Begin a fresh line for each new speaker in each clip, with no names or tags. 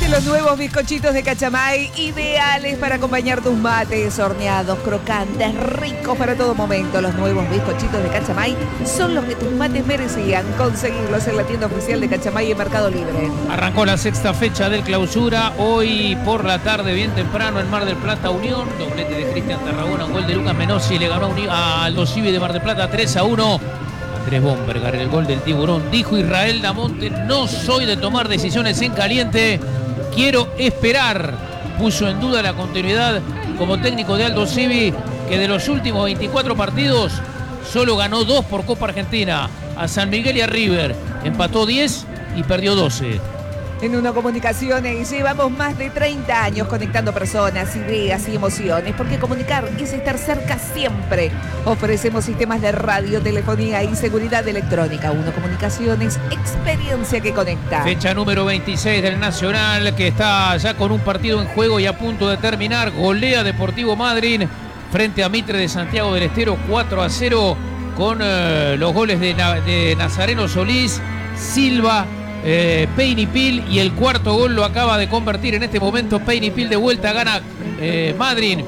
¿Probaste los nuevos bizcochitos de Cachamay? Ideales para acompañar tus mates, horneados, crocantes, ricos para todo momento. Los nuevos bizcochitos de Cachamay son los que tus mates merecían. Conseguirlos en la tienda oficial de Cachamay en Mercado Libre.
Arrancó la sexta fecha del Clausura. Hoy por la tarde, bien temprano, en Mar del Plata, Unión. Doblete de Cristian Tarragona, un gol de Lucas Menossi. Le ganó a Aldo Civi de Mar del Plata 3-1. Andrés Bombergar, el gol del Tiburón. Dijo Israel Damonte: no soy de tomar decisiones en caliente, quiero esperar. Puso en duda la continuidad como técnico de Aldo Civi, que de los últimos 24 partidos solo ganó 2 por Copa Argentina. A San Miguel y a River empató 10 y perdió 12.
En Uno Comunicaciones llevamos más de 30 años conectando personas, ideas y emociones, porque comunicar es estar cerca siempre. Ofrecemos sistemas de radio, telefonía y seguridad electrónica. Uno Comunicaciones, experiencia que conecta.
Fecha número 26 del Nacional, que está ya con un partido en juego y a punto de terminar. Golea Deportivo Madryn frente a Mitre de Santiago del Estero 4-0 con los goles de Nazareno Solís, Silva, Peynipil, y el cuarto gol lo acaba de convertir en este momento Peynipil. De vuelta gana Madryn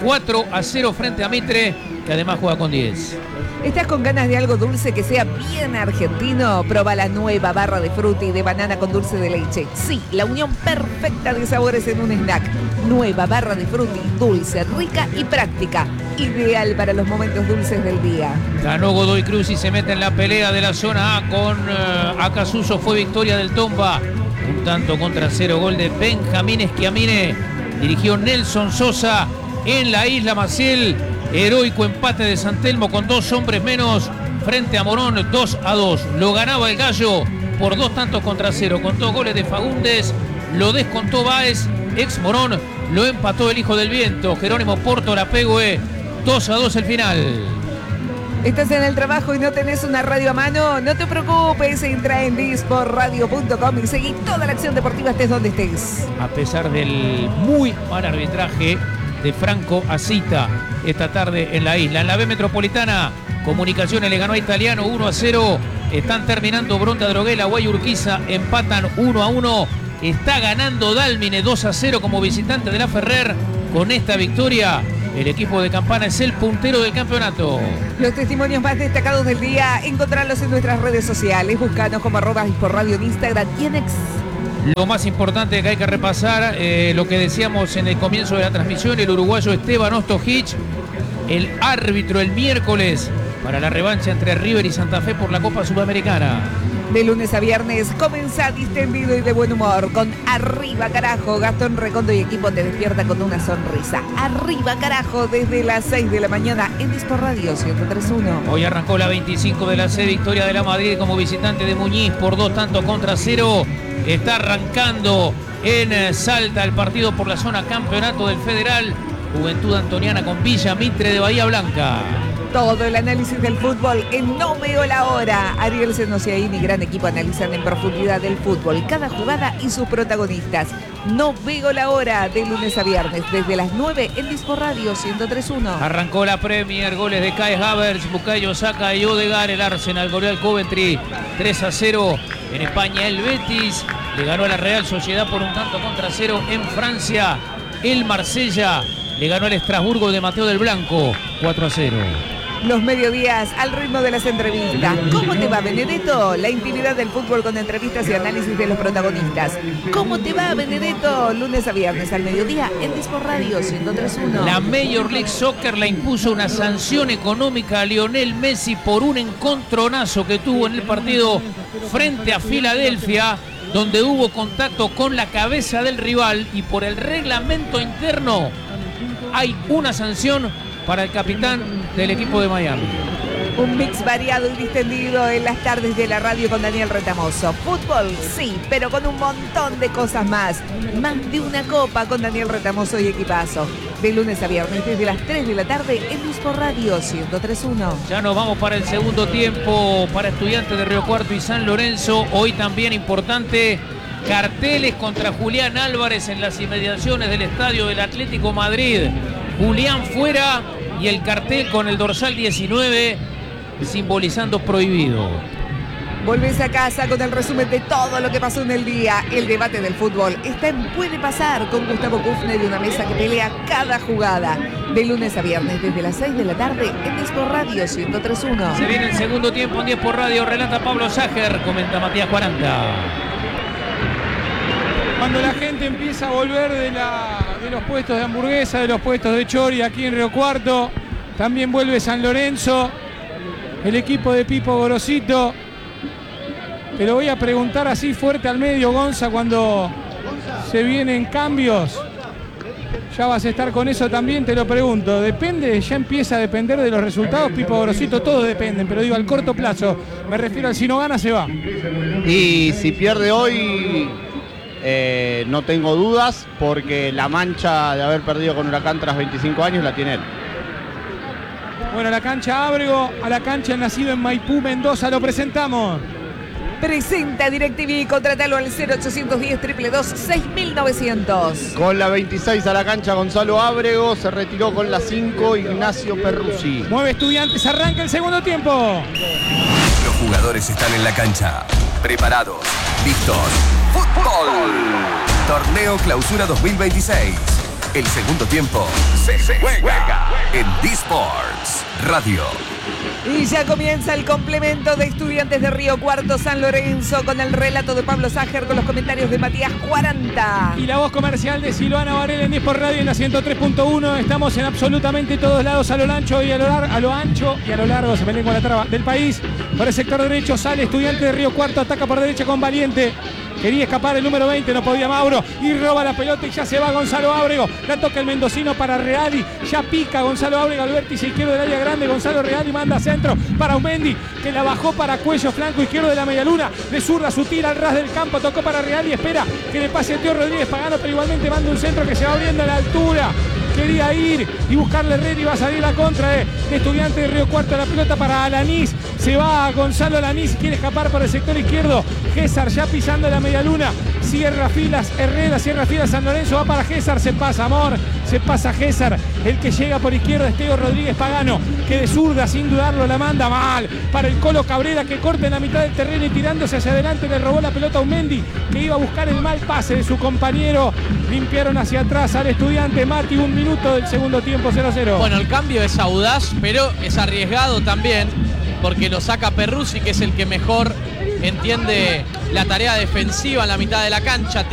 4-0 frente a Mitre, que además juega con 10.
¿Estás con ganas de algo dulce que sea bien argentino? Proba la nueva barra de fruta y de banana con dulce de leche. Sí, la unión perfecta de sabores en un snack. Nueva barra de fruta, dulce, rica y práctica. Ideal para los momentos dulces del día.
Ganó Godoy Cruz y se mete en la pelea de la zona A con Acasuso. Fue victoria del Tomba. Un tanto contra 0, gol de Benjamín Schiamine. Dirigió Nelson Sosa en la Isla Maciel. Heroico empate de San Telmo con 2 hombres menos frente a Morón, 2-2. Lo ganaba el Gallo por 2 tantos contra 0, con 2 goles de Fagundes. Lo descontó Báez, ex Morón. Lo empató el Hijo del Viento, Jerónimo Porto Lapegue. 2-2 el final.
¿Estás en el trabajo y no tenés una radio a mano? No te preocupes, entra en disporradio.com y seguí toda la acción deportiva estés donde estés.
A pesar del muy mal arbitraje de Franco Asita esta tarde en la isla. En la B Metropolitana, Comunicaciones le ganó a Italiano 1-0. Están terminando Bronta Droguela, Guay Urquiza, empatan 1-1. Está ganando Dálmine 2-0 como visitante de la Ferrer. Con esta victoria, el equipo de Campana es el puntero del campeonato.
Los testimonios más destacados del día, encontrarlos en nuestras redes sociales. Búscanos como @disporradio en Instagram y en X.
Lo más importante que hay que repasar, lo que decíamos en el comienzo de la transmisión, el uruguayo Esteban Ostojic, el árbitro el miércoles para la revancha entre River y Santa Fe por la Copa Sudamericana.
De lunes a viernes, comenzá distendido y de buen humor con Arriba Carajo. Gastón Recondo y equipo te despierta con una sonrisa. Arriba Carajo, desde las 6 de la mañana en Disporradio 103.1.
Hoy arrancó la 25 de la C, victoria de la Madrid como visitante de Muñiz por 2 tantos contra 0. Está arrancando en Salta el partido por la zona campeonato del Federal. Juventud Antoniana con Villa Mitre de Bahía Blanca.
Todo el análisis del fútbol en No Veo la Hora. Ariel Senosiaín y gran equipo analizan en profundidad el fútbol, cada jugada y sus protagonistas. No Veo la Hora, de lunes a viernes, desde las 9 en Disporradio 103.1.
Arrancó la Premier, goles de Kai Havertz, Bukayo Saka y Odegaard. El Arsenal goleó al Coventry 3-0. En España el Betis le ganó a la Real Sociedad por 1 tanto contra 0. En Francia el Marsella le ganó al Estrasburgo de Mateo del Blanco 4-0.
Los mediodías al ritmo de las entrevistas. ¿Cómo te va, Benedetto? La intimidad del fútbol con entrevistas y análisis de los protagonistas. ¿Cómo te va, Benedetto? Lunes a viernes al mediodía en Disporradio 103.1.
La Major League Soccer le impuso una sanción económica a Lionel Messi por un encontronazo que tuvo en el partido frente a Filadelfia, donde hubo contacto con la cabeza del rival, y por el reglamento interno hay una sanción para el capitán del equipo de Miami.
Un mix variado y distendido en las tardes de la radio con Daniel Retamoso. Fútbol, sí, pero con un montón de cosas más. Más de una copa con Daniel Retamoso y equipazo. De lunes a viernes desde las 3 de la tarde en Disporradio 103.1.
Ya nos vamos para el segundo tiempo para Estudiantes de Río Cuarto y San Lorenzo. Hoy también importante, carteles contra Julián Álvarez en las inmediaciones del estadio del Atlético Madrid. Julián fuera y el cartel con el dorsal 19 simbolizando prohibido.
Volvés a casa con el resumen de todo lo que pasó en el día. El debate del fútbol está en Puede Pasar con Gustavo Kufner y una mesa que pelea cada jugada. De lunes a viernes desde las 6 de la tarde en Dispor Radio 103.1.
Se viene el segundo tiempo en Dispor Radio. Relata Pablo Sager, comenta Matías 40.
Cuando la gente empieza a volver de los puestos de hamburguesa, de los puestos de chori aquí en Río Cuarto, también vuelve San Lorenzo, el equipo de Pipo Gorosito. Te lo voy a preguntar así fuerte al medio, Gonza, cuando se vienen cambios. Ya vas a estar con eso también, te lo pregunto. ¿Depende? ¿Ya empieza a depender de los resultados? Pipo Gorosito, todos dependen, pero digo al corto plazo. Me refiero al si no gana, se va.
Y si pierde hoy, no tengo dudas, porque la mancha de haber perdido con Huracán tras 25 años la tiene él.
Bueno, la cancha Ábrego, a la cancha nacido en Maipú, Mendoza, lo presentamos.
Presenta DirecTV, contratalo al 0810-222-6900.
Con la 26 a la cancha Gonzalo Ábrego, se retiró con la 5 Ignacio Perruzzi.
Mueve Estudiantes, arranca el segundo tiempo.
Los jugadores están en la cancha, preparados, listos. ¡Fútbol! Torneo Clausura 2026. El segundo tiempo se juega en D-Sports Radio.
Y ya comienza el complemento de Estudiantes de Río Cuarto San Lorenzo con el relato de Pablo Sager, con los comentarios de Matías 40.
Y la voz comercial de Silvana Varela en Dispor Radio en la 103.1. Estamos en absolutamente todos lados, a lo ancho y a lo ancho y a lo largo, se me lengua la traba, del país. Por el sector derecho sale Estudiantes de Río Cuarto, ataca por derecha con Valiente. Quería escapar el número 20, no podía Mauro, y roba la pelota y ya se va Gonzalo Ábrego. La toca el mendocino para Reali, ya pica Gonzalo Ábrego al vértice izquierdo del área grande. Gonzalo Reali manda centro para Aumendi, que la bajó para Cuello, flanco izquierdo de la medialuna. De zurda sutil al ras del campo, tocó para Reali, espera que le pase a Teo Rodríguez Pagano, pero igualmente manda un centro que se va abriendo a la altura. Quería ir y buscarle red y va a salir la contra de Estudiantes de Río Cuarto. La pelota para Alanís, se va Gonzalo Alanís, quiere escapar por el sector izquierdo. Gésar ya pisando la medialuna, cierra filas Herrera, cierra filas San Lorenzo, va para Gésar, se pasa Amor, se pasa Gésar, el que llega por izquierda es Teo Rodríguez Pagano, que de zurda sin dudarlo la manda mal para el Colo Cabrera, que corta en la mitad del terreno y tirándose hacia adelante le robó la pelota a Aumendi, que iba a buscar el mal pase de su compañero. Limpiaron hacia atrás al Estudiante. Mati, un minuto del segundo tiempo, 0-0.
Bueno, el cambio es audaz, pero es arriesgado también, porque lo saca Perruzzi, que es el que mejor entiende la tarea defensiva en la mitad de la cancha.